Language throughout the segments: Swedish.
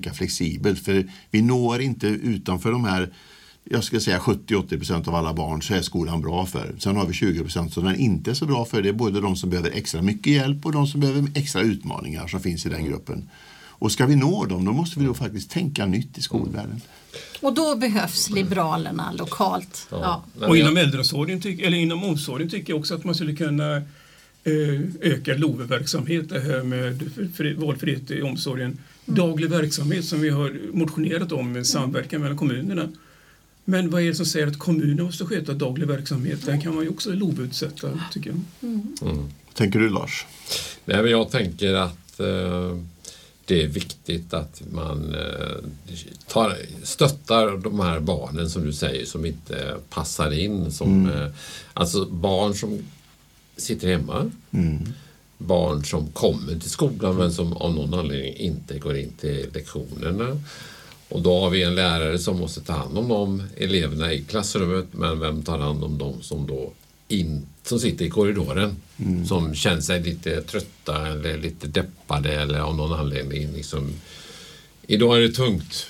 tänka flexibelt. För vi når inte utanför de här, jag ska säga 70-80% av alla barn så är skolan bra för. Sen har vi 20% som den inte är så bra för. Det är både de som behöver extra mycket hjälp och de som behöver extra utmaningar som finns i den gruppen. Och ska vi nå dem, då måste vi då faktiskt tänka nytt i skolvärlden. Och då behövs liberalerna lokalt. Ja. Och inom äldreomsorgen eller inom omsorgen tycker jag också att man skulle kunna öka LOVE-verksamhet, det här med valfrihet i omsorgen. Daglig verksamhet som vi har motionerat om med samverkan mellan kommunerna. Men vad är det som säger att kommunen måste sköta daglig verksamhet? Den kan man ju också LOVE-utsätta, tycker jag. Tänker du, Lars? Nej, men jag tänker att det är viktigt att man stöttar de här barnen som du säger som inte passar in. Alltså barn som sitter hemma. Barn som kommer till skolan men som av någon anledning inte går in till lektionerna. Och då har vi en lärare som måste ta hand om de eleverna i klassrummet, men vem tar hand om de som då som sitter i korridoren, som känner sig lite trötta eller lite deppade eller av någon anledning liksom, idag är det tungt.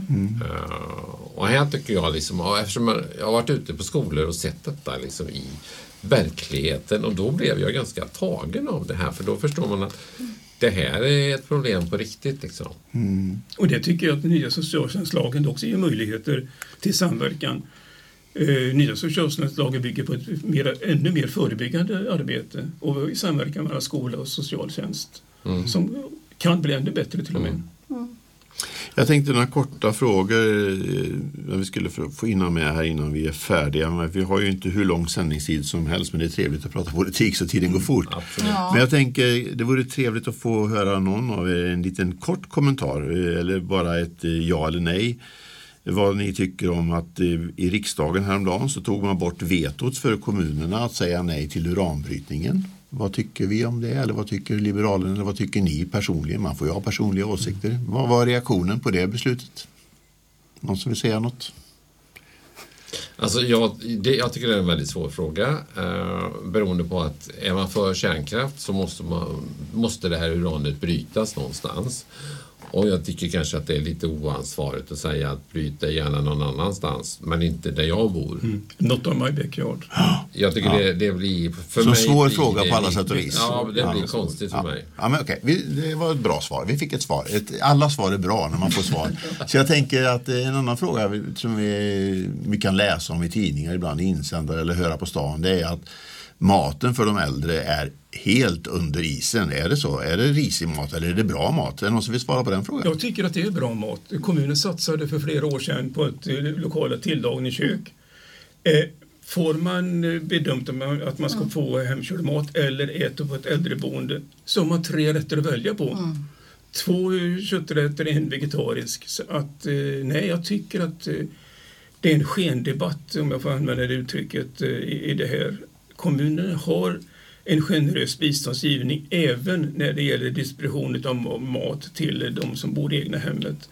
Och här tycker jag liksom, eftersom jag har varit ute på skolor och sett detta liksom i verkligheten, och då blev jag ganska tagen av det här, för då förstår man att det här är ett problem på riktigt liksom. Och det tycker jag att den nya socialtjänstlagen också ger möjligheter till samverkan. Nya socialtjänstlagen bygger på ett ännu mer förebyggande arbete och i samverkan mellan skola och socialtjänst som kan bli ännu bättre till och med. Jag tänkte några korta frågor vi skulle få innan med här innan vi är färdiga. Men vi har ju inte hur lång sändningstid som helst, men det är trevligt att prata politik så tiden går fort. Men jag tänker, det vore trevligt att få höra någon av er en liten kort kommentar eller bara ett ja eller nej. Vad ni tycker om att i riksdagen häromdagen så tog man bort vetot för kommunerna att säga nej till uranbrytningen. Vad tycker vi om det? Eller vad tycker Liberalerna? Eller vad tycker ni personligen? Man får ju ha personliga åsikter. Vad var reaktionen på det beslutet? Någon som vill säga något? Alltså jag tycker det är en väldigt svår fråga. Beroende på att är man för kärnkraft så måste det här uranet brytas någonstans. Och jag tycker kanske att det är lite oansvarigt att säga att bryta gärna någon annanstans, men inte där jag bor. Not on my backyard. Jag tycker det blir för så mig... Så svår fråga på alla sätt och vis. Ja, det blir konstigt för mig. Ja, men okej. Det var ett bra svar. Vi fick ett svar. Alla svar är bra när man får svar. Så jag tänker att en annan fråga som vi kan läsa om i tidningar ibland, i insändare eller höra på stan, det är att maten för de äldre är helt under isen. Är det så? Är det risig mat eller är det bra mat? Är det någon som vill svara på den frågan? Jag tycker att det är bra mat. Kommunen satsade för flera år sedan på ett lokala tillagningskök. Får man bedömt att man ska få hemkörd mat eller äta på ett äldreboende så har man 3 rätter att välja på. 2 kötträtter, 1 vegetarisk. Så att, nej, jag tycker att det är en skendebatt, om jag får använda det uttrycket, i det här. Kommunen har en generös biståndsgivning även när det gäller distribution av mat till de som bor i egna hemmet.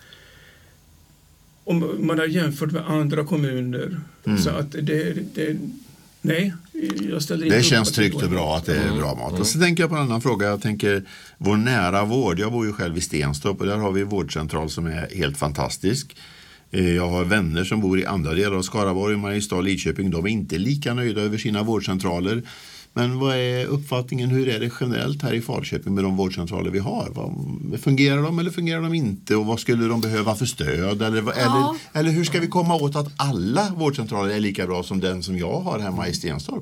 Om man har jämfört med andra kommuner så att nej, jag ställer inte det upp. Känns tryggt och bra att det är bra mat. Och så tänker jag på en annan fråga. Jag tänker vår nära vård. Jag bor ju själv i Stenstorp och där har vi en vårdcentral som är helt fantastisk. Jag har vänner som bor i andra delar av Skaraborg, Mariestad och Lidköping. De är inte lika nöjda över sina vårdcentraler. Men vad är uppfattningen, hur är det generellt här i Falköping med de vårdcentraler vi har? Fungerar de eller fungerar de inte? Och vad skulle de behöva för stöd? Eller hur ska vi komma åt att alla vårdcentraler är lika bra som den som jag har hemma i Stenstorp?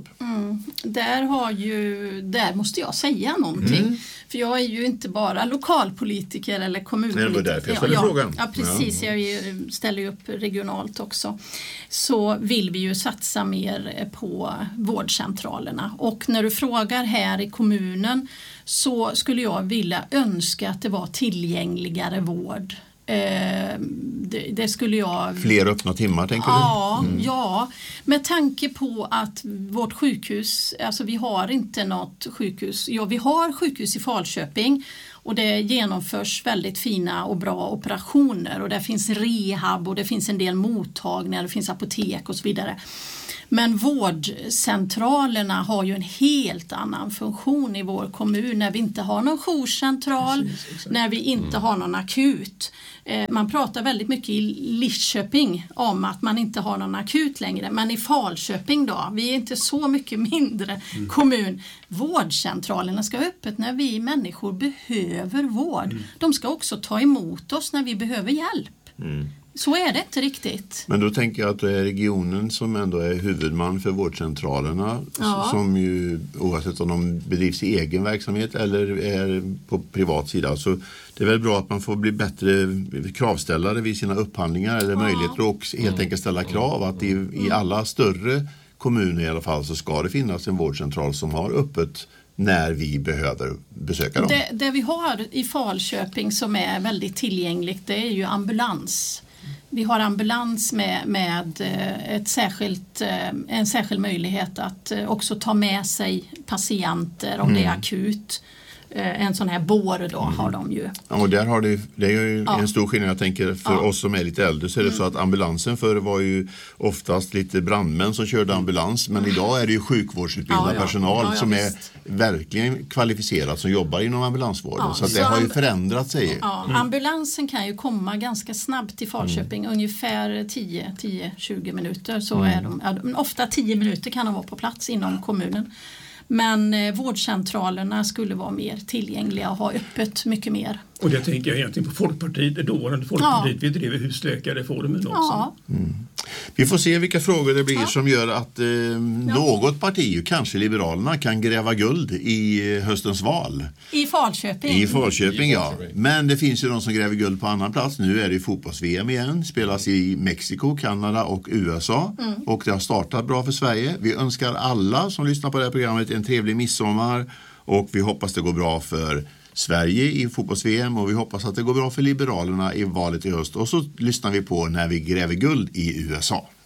Där måste jag säga någonting. För jag är ju inte bara lokalpolitiker eller kommunpolitiker. Det var därför jag ställde frågan. Ja, precis. Jag ställer ju upp regionalt också. Så vill vi ju satsa mer på vårdcentralerna. Och när du frågar här i kommunen så skulle jag vilja önska att det var tillgängligare vård. Det skulle jag... Fler öppna timmar, tänker du? Ja, med tanke på att vårt sjukhus, alltså vi har inte något sjukhus. Ja, vi har sjukhus i Falköping Och det genomförs väldigt fina och bra operationer och det finns rehab och det finns en del mottagningar, det finns apotek och så vidare. Men vårdcentralerna har ju en helt annan funktion i vår kommun när vi inte har någon jourcentral, när vi inte har någon akut. Man pratar väldigt mycket i Lidköping om att man inte har någon akut längre, men i Falköping då, vi är inte så mycket mindre kommun. Vårdcentralerna ska vara öppet när vi människor behöver vård. De ska också ta emot oss när vi behöver hjälp. Så är det inte riktigt. Men då tänker jag att det är regionen som ändå är huvudman för vårdcentralerna som ju oavsett om de bedrivs i egen verksamhet eller är på privat sida. Så det är väl bra att man får bli bättre kravställare vid sina upphandlingar eller möjligheter och helt enkelt ställa krav att i alla större kommuner i alla fall så ska det finnas en vårdcentral som har öppet när vi behöver besöka dem. Det vi har i Falköping som är väldigt tillgängligt, det är ju ambulans. Vi har ambulans med en särskild möjlighet att också ta med sig patienter om det är akut. En sån här bår då har de ju. Ja, och där har det är ju en stor skillnad. Jag tänker för oss som är lite äldre så är det så att ambulansen förr var ju oftast lite brandmän som körde ambulans, men idag är det ju sjukvårdsutbildad personal som är verkligen kvalificerad som jobbar inom ambulansvården. Så att det har ju förändrat sig. Ambulansen kan ju komma ganska snabbt till Falköping, ungefär 10-20 minuter så är de, ofta 10 minuter kan de vara på plats inom kommunen. Men vårdcentralerna skulle vara mer tillgängliga och ha öppet mycket mer. Och det tänker jag egentligen på Folkpartiet, det dåvarande Folkpartiet, vi driver husläkarreformen också. Vi får se vilka frågor det blir som gör att något parti, kanske Liberalerna, kan gräva guld i höstens val. I Falköping. I Falköping, ja. Men det finns ju de som gräver guld på annan plats. Nu är det fotbolls-VM igen. Spelas i Mexiko, Kanada och USA. Och det har startat bra för Sverige. Vi önskar alla som lyssnar på det här programmet en trevlig midsommar. Och vi hoppas det går bra för Sverige i fotbolls-VM och vi hoppas att det går bra för Liberalerna i valet i höst. Och så lyssnar vi på när vi gräver guld i USA.